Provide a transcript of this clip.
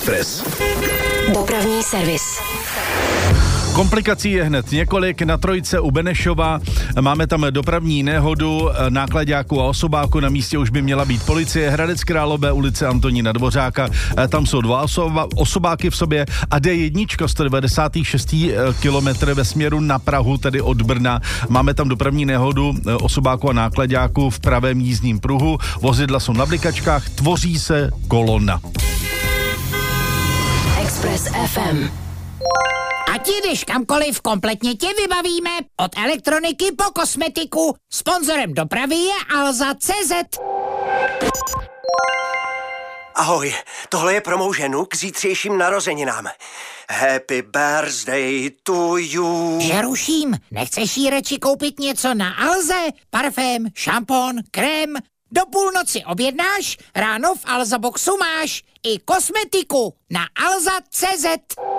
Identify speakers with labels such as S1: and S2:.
S1: Express.
S2: Dopravní servis.
S3: Komplikací je hned několik. Na Trojce u Benešova máme tam dopravní nehodu náklaďáku a osobáku. Na místě už by měla být policie. Hradec Králové, ulice Antonína Dvořáka. Tam jsou dva osobáky v sobě a D1, 196. kilometr ve směru na Prahu, tedy od Brna. Máme tam dopravní nehodu osobáku a náklaďáku v pravém jízdním pruhu. Vozidla jsou na blikačkách, tvoří se kolona.
S2: Express FM.
S4: Ať jdeš kamkoliv, kompletně tě vybavíme. Od elektroniky po kosmetiku. Sponzorem dopravy je Alza.cz.
S5: Ahoj, tohle je pro mou ženu k zítřejším narozeninám. Happy birthday to you.
S4: Že ruším, nechceš jí radši koupit něco na Alze? Parfém, šampon, krém? Do půlnoci objednáš, ráno v Alza Boxu máš i kosmetiku na Alza.cz.